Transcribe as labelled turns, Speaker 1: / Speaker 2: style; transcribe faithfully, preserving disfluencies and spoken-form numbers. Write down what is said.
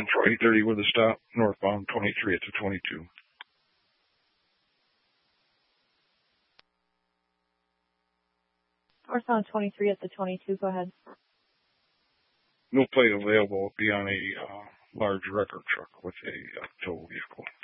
Speaker 1: Central eight thirty with a stop, northbound twenty-three at the twenty-two.
Speaker 2: Northbound twenty-three at the twenty-two, go ahead.
Speaker 1: No plate available. Be on a uh, large record truck with a uh, tow vehicle.